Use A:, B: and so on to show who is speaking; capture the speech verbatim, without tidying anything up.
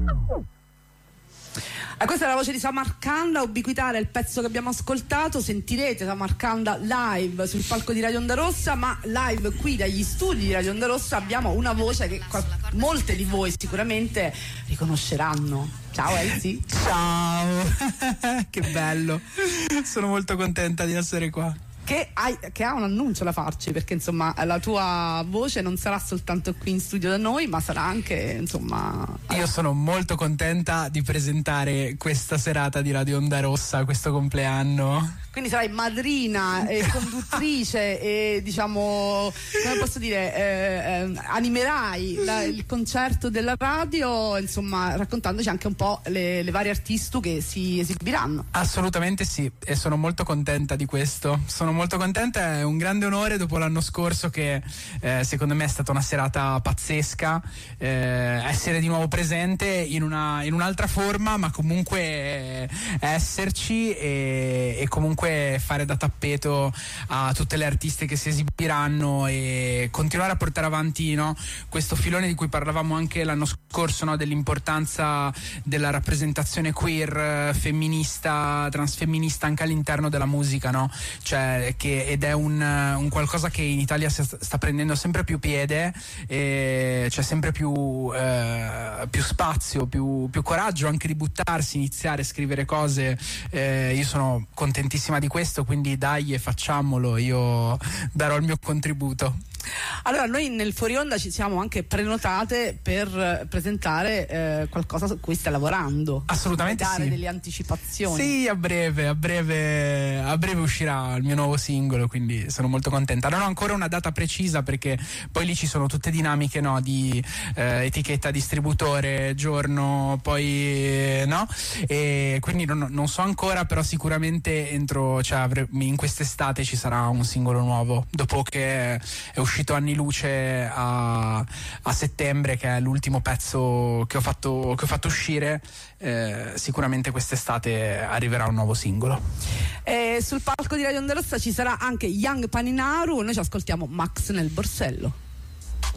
A: E questa è la voce di Samarcanda. Ubiquità era il pezzo che abbiamo ascoltato. Sentirete Samarcanda live sul palco di Radio Onda Rossa, ma live qui dagli studi di Radio Onda Rossa abbiamo una voce che qual- molte di voi sicuramente riconosceranno. Ciao Elsie.
B: Ciao. Che bello, sono molto contenta di essere qua.
A: Che, hai, che ha un annuncio da farci, perché insomma la tua voce non sarà soltanto qui in studio da noi, ma sarà anche insomma.
B: Io sono molto contenta di presentare questa serata di Radio Onda Rossa, questo compleanno.
A: Quindi sarai madrina e conduttrice e diciamo, come posso dire, eh, eh, animerai la, il concerto della radio, insomma raccontandoci anche un po' le, le varie artisti che si esibiranno.
B: Assolutamente sì, e sono molto contenta di questo. Sono molto contenta, è un grande onore dopo l'anno scorso che eh, secondo me è stata una serata pazzesca, eh, essere di nuovo presente in, una, in un'altra forma, ma comunque eh, esserci e, e comunque fare da tappeto a tutte le artiste che si esibiranno e continuare a portare avanti, no, questo filone di cui parlavamo anche l'anno scorso, no, dell'importanza della rappresentazione queer, femminista, transfemminista anche all'interno della musica, no? Cioè, che, ed è un, un qualcosa che in Italia sta, sta prendendo sempre più piede e c'è sempre più, eh, più spazio, più, più coraggio anche di buttarsi, iniziare a scrivere cose. Eh, io sono contentissima di questo, quindi dai e facciamolo, io darò il mio contributo.
A: Allora, noi nel Fuori Onda ci siamo anche prenotate per presentare eh, qualcosa su cui stai lavorando.
B: Assolutamente
A: dare
B: sì.
A: delle anticipazioni.
B: Sì, a breve, a breve, a breve uscirà il mio nuovo singolo, quindi sono molto contenta. Non ho ancora una data precisa perché poi lì ci sono tutte dinamiche, no, di eh, etichetta, distributore, giorno, poi no, e quindi non, non so ancora, però sicuramente entro, cioè avre- in quest'estate ci sarà un singolo nuovo, dopo che è uscito Anni Luce a, a settembre, che è l'ultimo pezzo che ho fatto, che ho fatto uscire. Eh, sicuramente quest'estate arriverà un nuovo singolo.
A: E sul palco di Radio Onda Rossa ci sarà anche Young Paninaru. Noi ci ascoltiamo Max nel borsello.